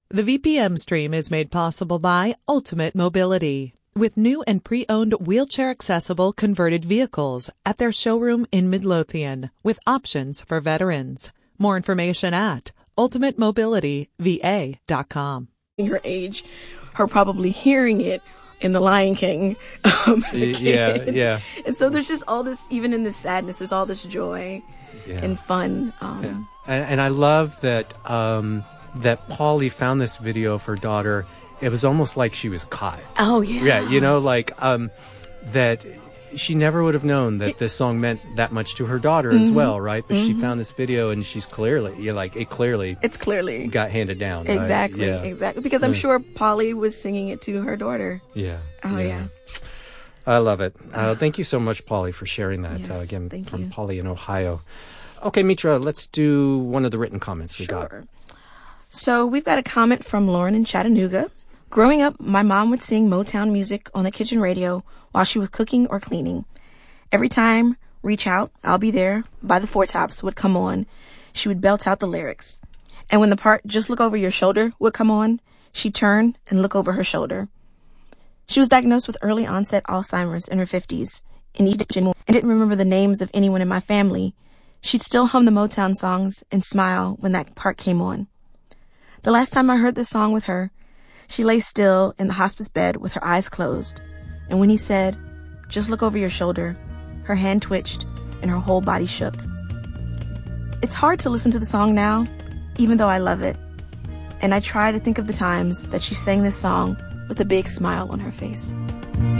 The VPM stream is made possible by Ultimate Mobility, with new and pre-owned wheelchair-accessible converted vehicles at their showroom in Midlothian, with options for veterans. More information at ultimatemobilityva.com. Her age, her probably hearing it in The Lion King as a kid. Yeah. And so there's just all this, even in this sadness, there's all this joy and fun. And I love that that Polly found this video of her daughter. It was almost like she was caught. Oh, yeah. Yeah, that she never would have known that this song meant that much to her daughter as well, right? But she found this video and she's clearly, it's clearly got handed down. Exactly, right? exactly. Because I'm sure Polly was singing it to her daughter. Yeah. Oh, yeah. I love it. Thank you so much, Polly, for sharing that. Yes, Again, from you. Polly in Ohio. Okay, Mitra, let's do one of the written comments we got. So we've got a comment from Lauren in Chattanooga. Growing up, my mom would sing Motown music on the kitchen radio while she was cooking or cleaning. Every time Reach Out, I'll Be There by the Four Tops would come on, she would belt out the lyrics. And when the part Just Look Over Your Shoulder would come on, she'd turn and look over her shoulder. She was diagnosed with early onset Alzheimer's in her 50s and didn't remember the names of anyone in my family. She'd still hum the Motown songs and smile when that part came on. The last time I heard this song with her, she lay still in the hospice bed with her eyes closed. And when he said, "Just look over your shoulder," her hand twitched and her whole body shook. It's hard to listen to the song now, even though I love it. And I try to think of the times that she sang this song with a big smile on her face.